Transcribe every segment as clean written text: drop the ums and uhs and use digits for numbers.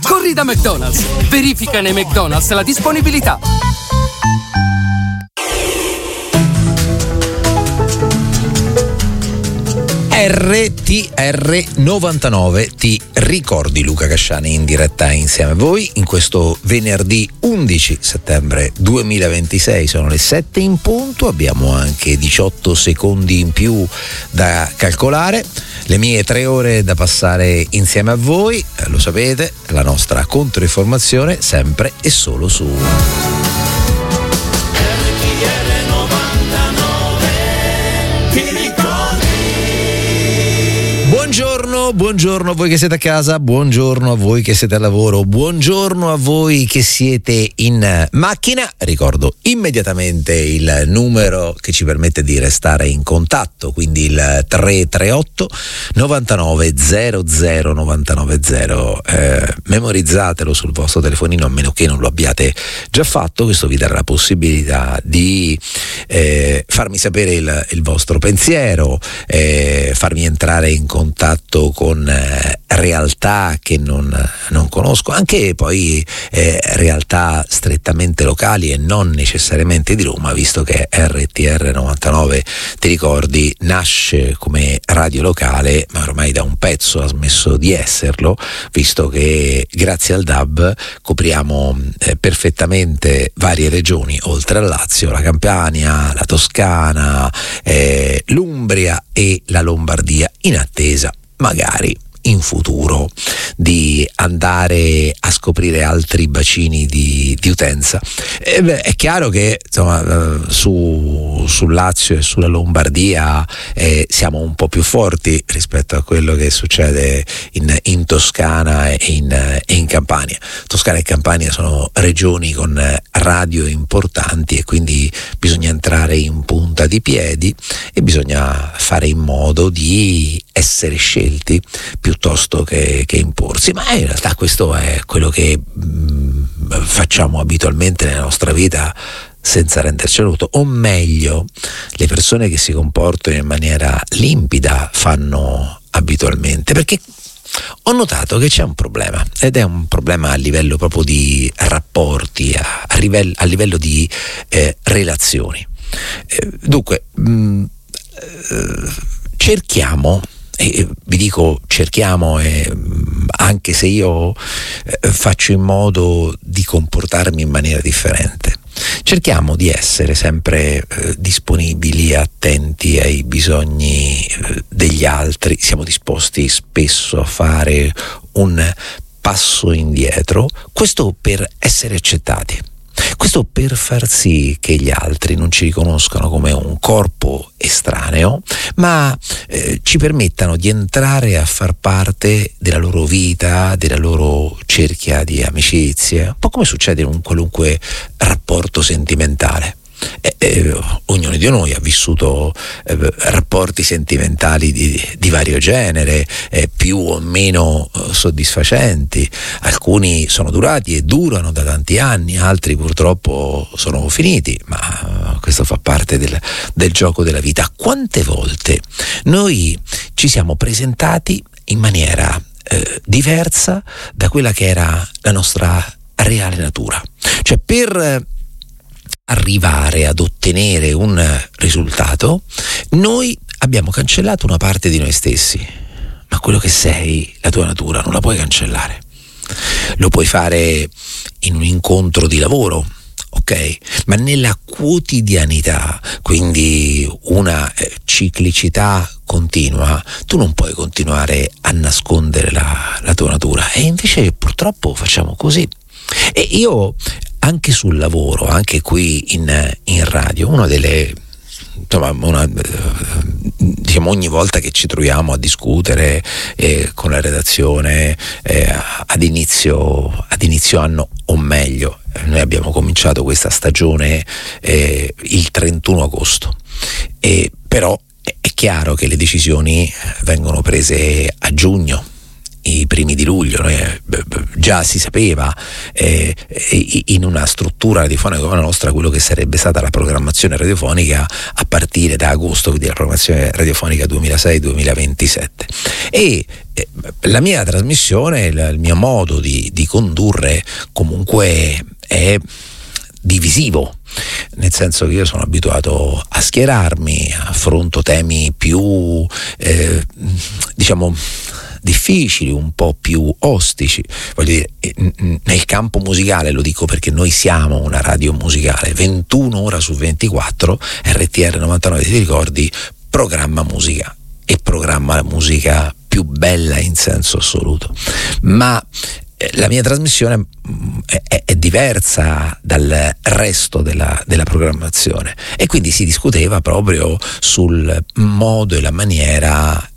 Corri da McDonald's. Verifica nei McDonald's la disponibilità. RTR 99, ti ricordi Luca Casciani in diretta insieme a voi in questo venerdì 11 settembre 2026, sono le 7 in punto, abbiamo anche 18 secondi in più da calcolare, le mie 3 ore da passare insieme a voi, lo sapete, la nostra controinformazione sempre e solo su Buongiorno a voi che siete a casa, buongiorno a voi che siete al lavoro, buongiorno a voi che siete in macchina. Ricordo immediatamente il numero che ci permette di restare in contatto, quindi il 338 99 00 990. Memorizzatelo sul vostro telefonino a meno che non lo abbiate già fatto. Questo vi darà la possibilità di farmi sapere il vostro pensiero, farmi entrare in contatto con realtà che non conosco, anche poi realtà strettamente locali e non necessariamente di Roma, visto che RTR 99, ti ricordi, nasce come radio locale ma ormai da un pezzo ha smesso di esserlo, visto che grazie al DAB copriamo perfettamente varie regioni oltre al Lazio, la Campania, la Toscana, l'Umbria e la Lombardia, in attesa magari in futuro di andare a scoprire altri bacini di utenza. È chiaro che insomma sul Lazio e sulla Lombardia siamo un po' più forti rispetto a quello che succede in Toscana e in Campania. Toscana e Campania sono regioni con radio importanti e quindi bisogna entrare in punta di piedi e bisogna fare in modo di essere scelti piuttosto che imporsi, ma in realtà questo è quello che facciamo abitualmente nella nostra vita senza rendercene conto, o meglio le persone che si comportano in maniera limpida fanno abitualmente, perché ho notato che c'è un problema, ed è un problema a livello proprio di rapporti, a livello di relazioni. Dunque cerchiamo, e vi dico cerchiamo, anche se io faccio in modo di comportarmi in maniera differente, cerchiamo di essere sempre disponibili, attenti ai bisogni degli altri, siamo disposti spesso a fare un passo indietro, questo per essere accettati. Questo per far sì che gli altri non ci riconoscano come un corpo estraneo, ma ci permettano di entrare a far parte della loro vita, della loro cerchia di amicizie, un po' come succede in un qualunque rapporto sentimentale. Ognuno di noi ha vissuto rapporti sentimentali di vario genere, più o meno soddisfacenti. Alcuni sono durati e durano da tanti anni, altri purtroppo sono finiti, ma questo fa parte del gioco della vita. Quante volte noi ci siamo presentati in maniera diversa da quella che era la nostra reale natura, cioè per arrivare ad ottenere un risultato, noi abbiamo cancellato una parte di noi stessi, ma quello che sei, la tua natura, non la puoi cancellare. Lo puoi fare in un incontro di lavoro, ok? Ma nella quotidianità, quindi una ciclicità continua, tu non puoi continuare a nascondere la tua natura, e invece purtroppo facciamo così. E io anche sul lavoro, anche qui in radio, diciamo ogni volta che ci troviamo a discutere con la redazione ad inizio anno, o meglio, noi abbiamo cominciato questa stagione il 31 agosto, però è chiaro che le decisioni vengono prese a giugno, i primi di luglio, già si sapeva in una struttura radiofonica come la nostra quello che sarebbe stata la programmazione radiofonica a partire da agosto, quindi la programmazione radiofonica 2006-2027. E la mia trasmissione, il mio modo di condurre comunque è divisivo, nel senso che io sono abituato a schierarmi, affronto temi più diciamo difficili, un po' più ostici. Voglio dire, nel campo musicale, lo dico perché noi siamo una radio musicale, 21 ore su 24 RTR 99, ti ricordi, programma musica e programma la musica più bella in senso assoluto, ma la mia trasmissione è diversa dal resto della programmazione, e quindi si discuteva proprio sul modo e la maniera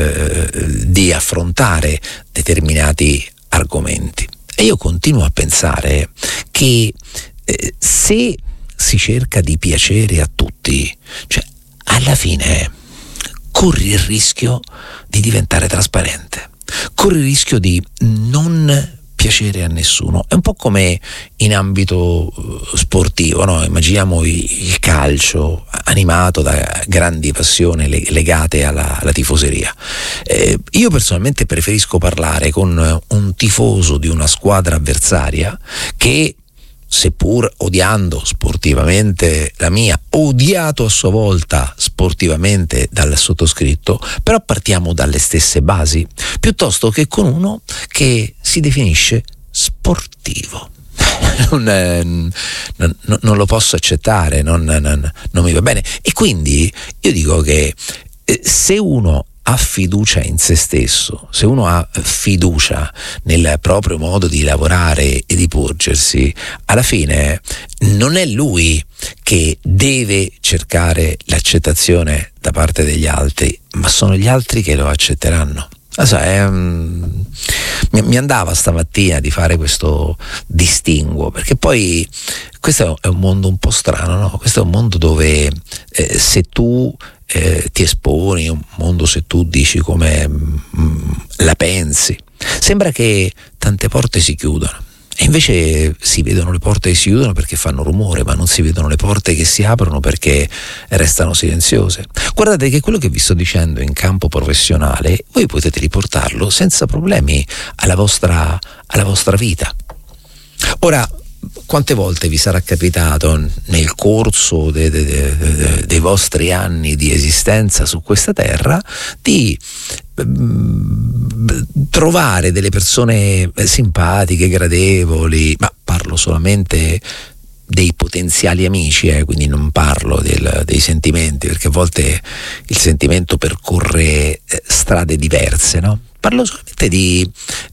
di affrontare determinati argomenti. E io continuo a pensare che se si cerca di piacere a tutti, cioè alla fine corri il rischio di diventare trasparente, corri il rischio di non piacere a nessuno. È un po' come in ambito sportivo, no? Immaginiamo il calcio animato da grandi passioni legate alla tifoseria. Io personalmente preferisco parlare con un tifoso di una squadra avversaria che, seppur odiando sportivamente la mia, odiato a sua volta sportivamente dal sottoscritto, però partiamo dalle stesse basi, piuttosto che con uno che si definisce sportivo. Non lo posso accettare, non mi va bene. E quindi io dico che se uno ha fiducia in se stesso, se uno ha fiducia nel proprio modo di lavorare e di porgersi, alla fine non è lui che deve cercare l'accettazione da parte degli altri, ma sono gli altri che lo accetteranno. Mi andava stamattina di fare questo distinguo, perché poi questo è un mondo un po' strano, no? Questo è un mondo dove se tu ti esponi, un mondo se tu dici come la pensi, sembra che tante porte si chiudono, e invece si vedono le porte che si chiudono perché fanno rumore, ma non si vedono le porte che si aprono perché restano silenziose. Guardate che quello che vi sto dicendo in campo professionale voi potete riportarlo senza problemi alla vostra vita. Ora, quante volte vi sarà capitato nel corso dei vostri anni di esistenza su questa terra di trovare delle persone simpatiche, gradevoli, ma parlo solamente dei potenziali amici, quindi non parlo dei sentimenti, perché a volte il sentimento percorre strade diverse, no? Parlo solamente di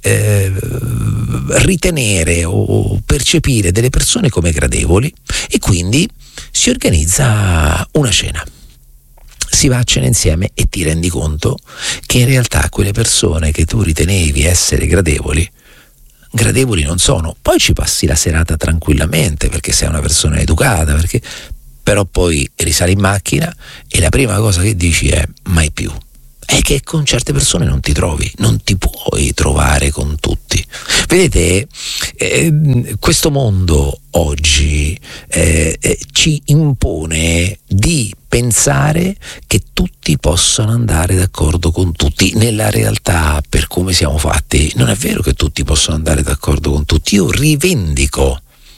ritenere o percepire delle persone come gradevoli, e quindi si organizza una cena. Si va a cena insieme e ti rendi conto che in realtà quelle persone che tu ritenevi essere gradevoli non sono. Poi ci passi la serata tranquillamente perché sei una persona educata, però poi risali in macchina e la prima cosa che dici è mai più. È che con certe persone non ti trovi, non ti puoi trovare con tutti. Vedete, questo mondo oggi ci impone di pensare che tutti possano andare d'accordo con tutti. Nella realtà, per come siamo fatti, non è vero che tutti possono andare d'accordo con tutti. Io rivendico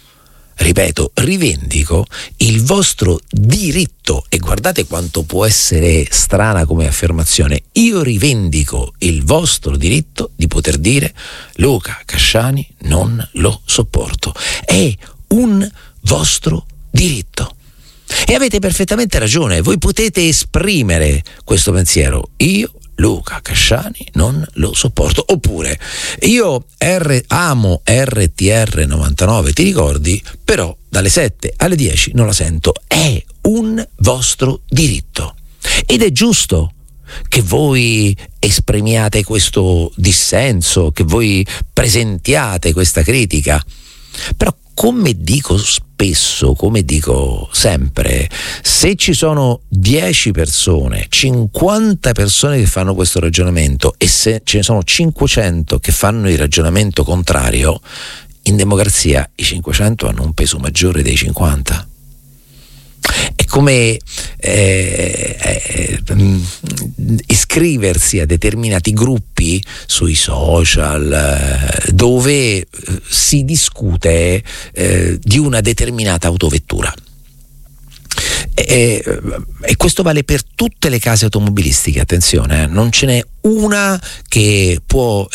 il vostro diritto, e guardate quanto può essere strana come affermazione, io rivendico il vostro diritto di poter dire Luca Casciani non lo sopporto. È un vostro diritto. E avete perfettamente ragione, voi potete esprimere questo pensiero. Io Luca Casciani non lo sopporto, oppure io amo RTR 99, ti ricordi? Però dalle 7 alle 10 non la sento. È un vostro diritto ed è giusto che voi esprimiate questo dissenso, che voi presentiate questa critica, però come dico spesso, come dico sempre, se ci sono 10 persone, 50 persone che fanno questo ragionamento e se ce ne sono 500 che fanno il ragionamento contrario, in democrazia i 500 hanno un peso maggiore dei 50. È come iscriversi a determinati gruppi sui social dove si discute di una determinata autovettura. E questo vale per tutte le case automobilistiche, attenzione, non ce n'è una che può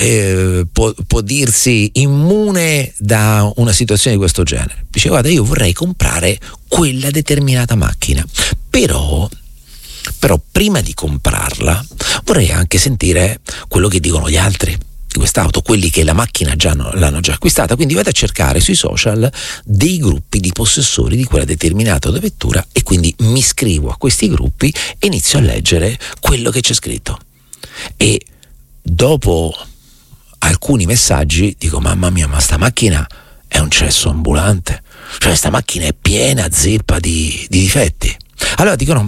dirsi immune da una situazione di questo genere. Dice: guarda, io vorrei comprare quella determinata macchina, però prima di comprarla vorrei anche sentire quello che dicono gli altri di quest'auto, quelli che la macchina l'hanno già acquistata. Quindi vado a cercare sui social dei gruppi di possessori di quella determinata autovettura e quindi mi iscrivo a questi gruppi e inizio a leggere quello che c'è scritto. E dopo alcuni messaggi dico: mamma mia, ma sta macchina è un cesso ambulante, cioè sta macchina è piena zeppa di difetti. Allora dicono,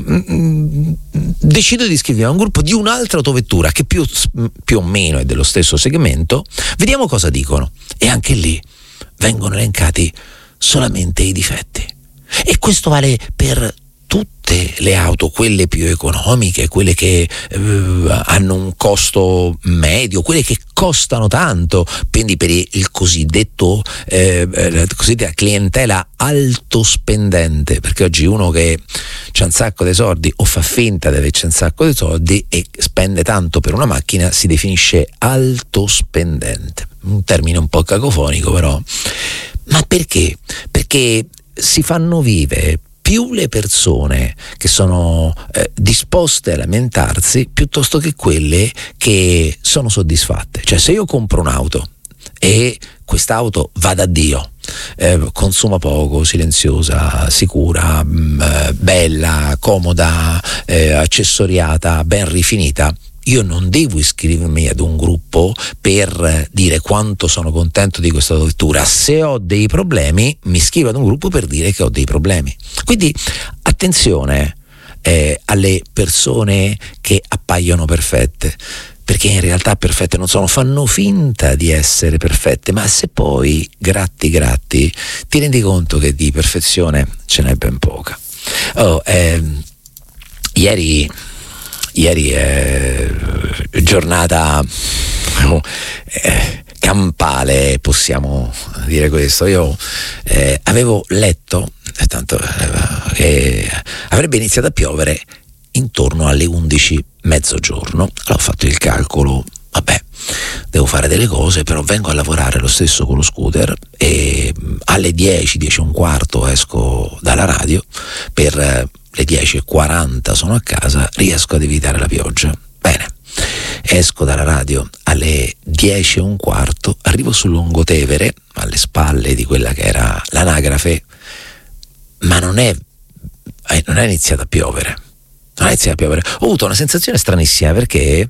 decido di iscrivermi a un gruppo di un'altra autovettura che più o meno è dello stesso segmento, vediamo cosa dicono. E anche lì vengono elencati solamente i difetti. E questo vale per tutte le auto, quelle più economiche, quelle che hanno un costo medio, quelle che costano tanto, quindi per il cosiddetto la cosiddetta clientela alto spendente, perché oggi uno che c'ha un sacco di soldi o fa finta di averci un sacco di soldi e spende tanto per una macchina si definisce alto spendente, un termine un po' cacofonico però. Ma perché? Perché si fanno vive più le persone che sono disposte a lamentarsi piuttosto che quelle che sono soddisfatte. Cioè, se io compro un'auto e quest'auto va da Dio, consuma poco, silenziosa, sicura, bella, comoda, accessoriata, ben rifinita, io non devo iscrivermi ad un gruppo per dire quanto sono contento di questa vettura. Se ho dei problemi, mi iscrivo ad un gruppo per dire che ho dei problemi. Quindi attenzione alle persone che appaiono perfette, perché in realtà perfette non sono, fanno finta di essere perfette, ma se poi gratti ti rendi conto che di perfezione ce n'è ben poca. Ieri è giornata campale, possiamo dire questo. Io avevo letto tanto che avrebbe iniziato a piovere intorno alle 11 mezzogiorno. Allora ho fatto il calcolo, vabbè, devo fare delle cose, però vengo a lavorare lo stesso con lo scooter e alle 10 e un quarto esco dalla radio, per le 10:40 sono a casa, riesco ad evitare la pioggia. Bene, esco dalla radio alle 10 e un quarto, arrivo sul Lungotevere, alle spalle di quella che era l'anagrafe, ma non è iniziato a piovere. Ho avuto una sensazione stranissima perché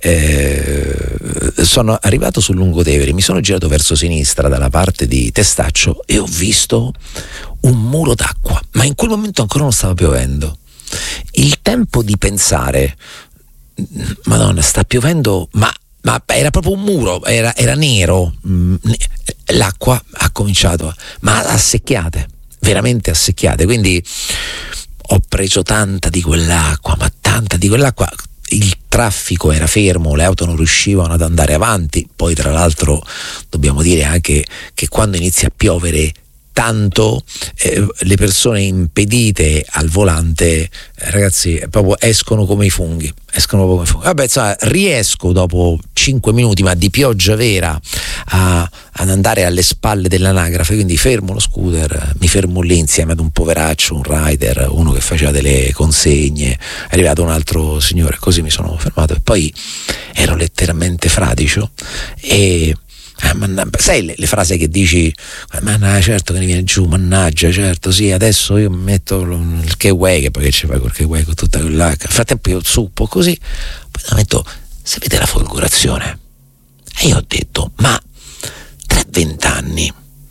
sono arrivato sul Lungotevere, mi sono girato verso sinistra dalla parte di Testaccio e ho visto un muro d'acqua, ma in quel momento ancora non stava piovendo. Il tempo di pensare: Madonna, sta piovendo, ma era proprio un muro, era nero, l'acqua ha cominciato, ma a secchiate, veramente a secchiate, quindi ho preso tanta di quell'acqua, il traffico era fermo, le auto non riuscivano ad andare avanti. Poi tra l'altro dobbiamo dire anche che quando inizia a piovere tanto le persone impedite al volante, ragazzi, proprio escono come i funghi. Vabbè, insomma, riesco dopo 5 minuti, ma di pioggia vera, ad andare alle spalle dell'anagrafe, quindi fermo lo scooter, mi fermo lì insieme ad un poveraccio, un rider, uno che faceva delle consegne, è arrivato un altro signore, così mi sono fermato e poi ero letteralmente fradicio e sai le frasi che dici: mannaggia, certo che ne viene giù, mannaggia, certo, sì, adesso io metto il K-Way, che poi che ci fai col K-Way, con tutta quella, nel frattempo io zuppo così, poi mi metto, sapete, la folgorazione. E io ho detto: ma tra 20 anni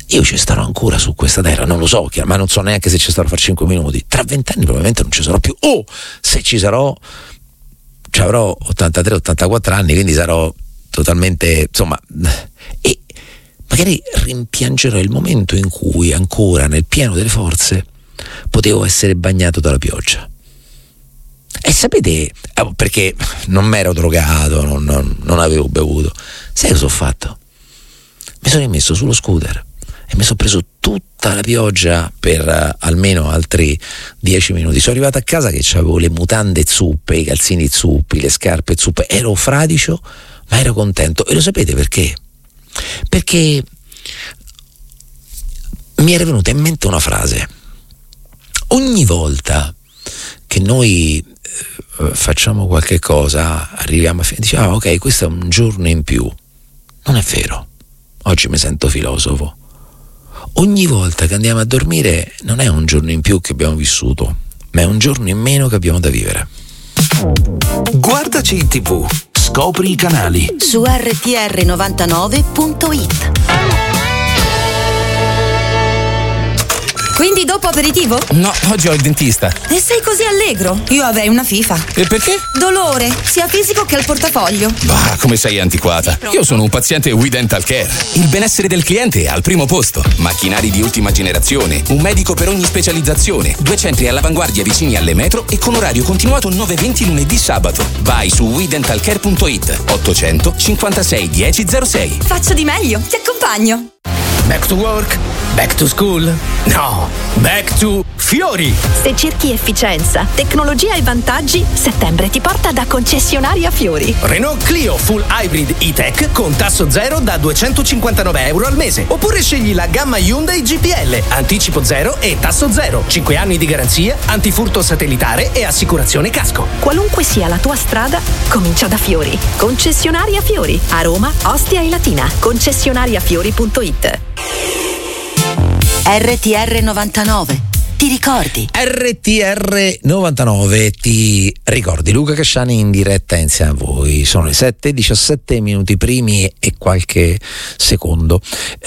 io ci starò ancora su questa terra, non lo so, ma non so neanche se ci starò a fare 5 minuti. Tra 20 anni probabilmente non ci sarò più, o se ci sarò ci avrò 83-84 anni, quindi sarò totalmente, insomma, e magari rimpiangerò il momento in cui ancora nel pieno delle forze potevo essere bagnato dalla pioggia. E sapete, perché non mi ero drogato, non avevo bevuto, sai cosa ho fatto? Mi sono rimesso sullo scooter e mi sono preso tutta la pioggia per almeno altri 10 minuti. Sono arrivato a casa che avevo le mutande zuppe, i calzini zuppi, le scarpe zuppe, ero fradicio ma ero contento. E lo sapete perché? Perché mi era venuta in mente una frase: ogni volta che noi facciamo qualche cosa, arriviamo a fine, diciamo ok, questo è un giorno in più. Non è vero, oggi mi sento filosofo. Ogni volta che andiamo a dormire non è un giorno in più che abbiamo vissuto, ma è un giorno in meno che abbiamo da vivere. Guardaci in TV, scopri i canali su rtr99.it. Quindi dopo aperitivo? No, oggi ho il dentista. E sei così allegro? Io avrei una FIFA. E perché? Dolore, sia fisico che al portafoglio. Bah, come sei antiquata. Io sono un paziente We Dental Care. Il benessere del cliente è al primo posto. Macchinari di ultima generazione, un medico per ogni specializzazione, 2 centri all'avanguardia vicini alle metro e con orario continuato 9-20 lunedì sabato. Vai su WeDentalCare.it 800 56 1006. Faccio di meglio, ti accompagno. Back to work? Back to school? No, back to Fiori! Se cerchi efficienza, tecnologia e vantaggi, settembre ti porta da concessionaria Fiori. Renault Clio Full Hybrid E-Tech con tasso zero da €259 al mese. Oppure scegli la gamma Hyundai GPL, anticipo zero e tasso zero. 5 anni di garanzia, antifurto satellitare e assicurazione casco. Qualunque sia la tua strada, comincia da Fiori. Concessionaria Fiori. A Roma, Ostia e Latina. Concessionariafiori.it. RTR 99. Ti ricordi? RTR 99 ti ricordi. Luca Casciani in diretta insieme a voi. Sono le 7:17 minuti primi e qualche secondo.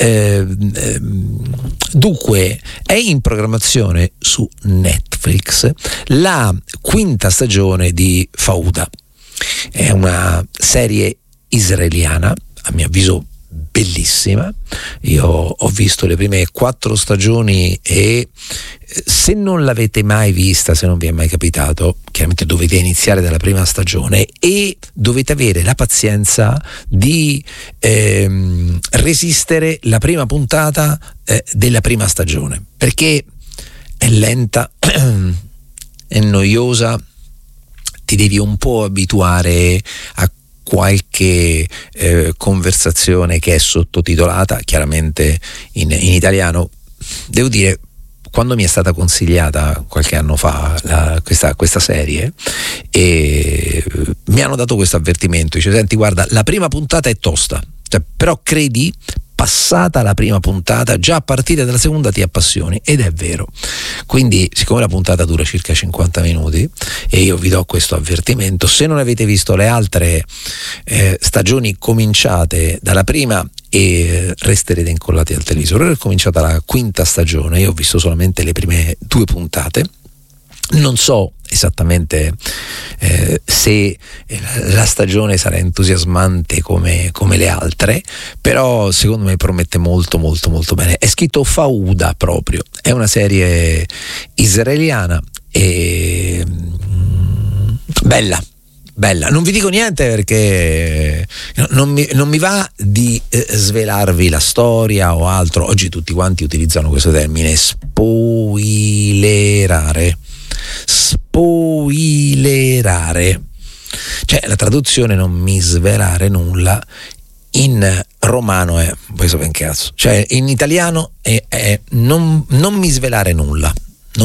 Dunque è in programmazione su Netflix la 5ª stagione di Fauda. È una serie israeliana, a mio avviso bellissima. Io ho visto le prime 4 stagioni e se non l'avete mai vista, se non vi è mai capitato, chiaramente dovete iniziare dalla prima stagione e dovete avere la pazienza di resistere la prima puntata della prima stagione, perché è lenta, è noiosa, ti devi un po' abituare a qualche conversazione che è sottotitolata, chiaramente in italiano. Devo dire, quando mi è stata consigliata qualche anno fa questa serie, e mi hanno dato questo avvertimento, dice: senti, guarda, la prima puntata è tosta, però credi, passata la prima puntata, già a partire dalla seconda ti appassioni. Ed è vero. Quindi, siccome la puntata dura circa 50 minuti e io vi do questo avvertimento, se non avete visto le altre stagioni, cominciate dalla prima e resterete incollati al televisore. È cominciata la 5ª stagione, io ho visto solamente le prime 2 puntate. Non so esattamente se la stagione sarà entusiasmante come le altre, però secondo me promette molto molto molto bene. È scritto Fauda proprio, è una serie israeliana e bella. Non vi dico niente perché non mi va di svelarvi la storia o altro. Oggi tutti quanti utilizzano questo termine, spoilerare, cioè la traduzione non mi svelare nulla, in romano è voi sapete che cazzo, cioè in italiano è non mi svelare nulla,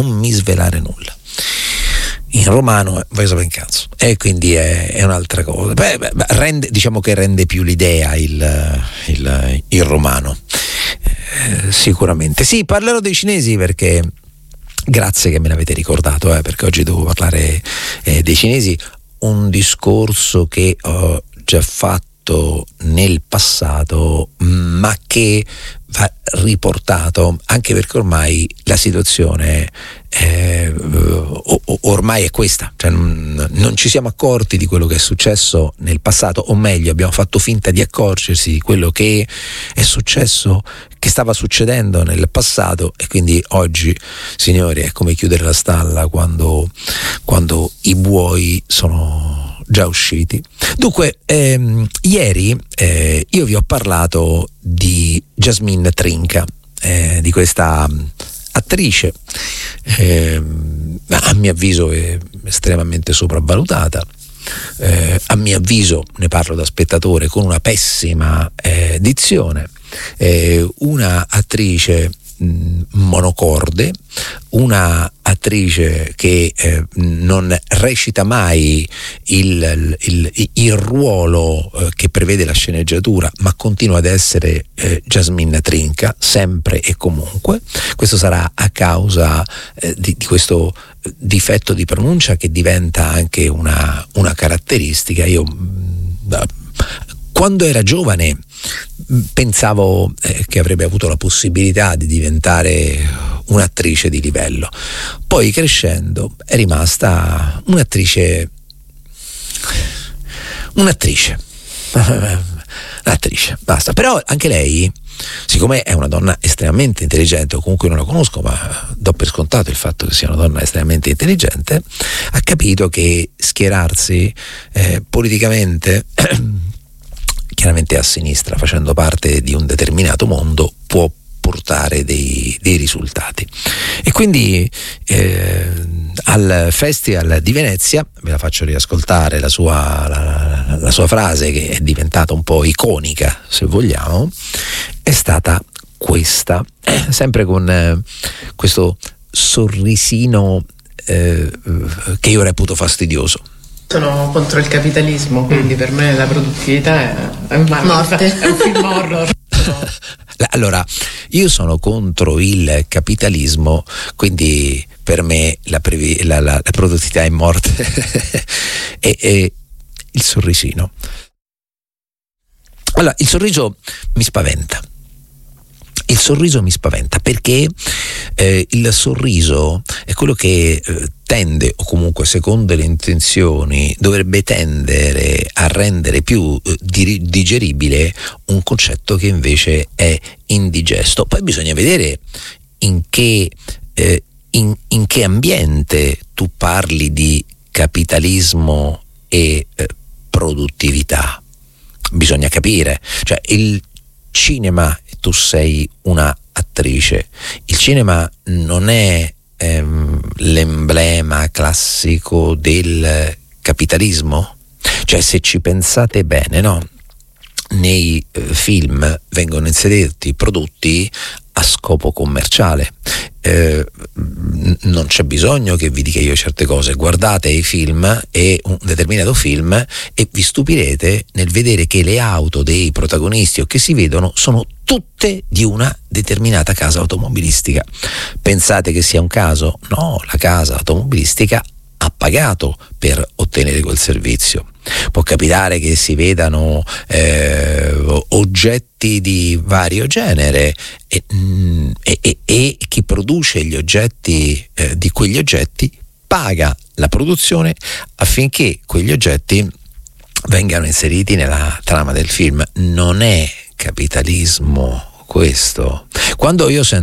in romano voi sapete che cazzo, e quindi è un'altra cosa. Diciamo che rende più l'idea il romano, sicuramente. Sì, parlerò dei cinesi perché grazie che me l'avete ricordato, perché oggi devo parlare dei cinesi, un discorso che ho già fatto nel passato, ma che va riportato, anche perché ormai la situazione ormai è questa, cioè non ci siamo accorti di quello che è successo nel passato, o meglio abbiamo fatto finta di accorgersi di quello che è successo, che stava succedendo nel passato, e quindi oggi, signori, è come chiudere la stalla quando i buoi sono già usciti. Dunque, ieri io vi ho parlato di Jasmine Trinca, di questa attrice a mio avviso è estremamente sopravvalutata, a mio avviso, ne parlo da spettatore, con una pessima dizione, una attrice monocorde, una attrice che non recita mai il ruolo che prevede la sceneggiatura, ma continua ad essere Jasmine Trinca sempre e comunque. Questo sarà a causa di questo difetto di pronuncia che diventa anche una caratteristica. Io quando era giovane pensavo che avrebbe avuto la possibilità di diventare un'attrice di livello, poi crescendo è rimasta un'attrice, basta. Però anche lei, siccome è una donna estremamente intelligente, o comunque non la conosco ma do per scontato il fatto che sia una donna estremamente intelligente, ha capito che schierarsi politicamente chiaramente a sinistra, facendo parte di un determinato mondo, può portare dei risultati. E quindi al Festival di Venezia, ve la faccio riascoltare la sua frase, che è diventata un po' iconica, se vogliamo, è stata questa, sempre con questo sorrisino che io reputo fastidioso. Sono contro il capitalismo, quindi per me la produttività è morte. È un film horror. Allora, io sono contro il capitalismo, quindi per me la produttività è morte. e il sorrisino. Allora, il sorriso mi spaventa. Il sorriso mi spaventa perché il sorriso è quello che tende, o comunque secondo le intenzioni dovrebbe tendere a rendere più digeribile un concetto che invece è indigesto. Poi bisogna vedere in che ambiente tu parli di capitalismo e produttività. Bisogna capire, cioè il cinema, tu sei una attrice, il cinema non è l'emblema classico del capitalismo? Cioè, se ci pensate bene, no? Nei film vengono inseriti prodotti a scopo commerciale. Non c'è bisogno che vi dica io certe cose. Guardate i film, e un determinato film, e vi stupirete nel vedere che le auto dei protagonisti o che si vedono sono tutte di una determinata casa automobilistica. Pensate che sia un caso? No, la casa automobilistica ha pagato per ottenere quel servizio. Può capitare che si vedano oggetti di vario genere e chi produce gli oggetti di quegli oggetti paga la produzione affinché quegli oggetti vengano inseriti nella trama del film. Non è capitalismo questo. Quando io sento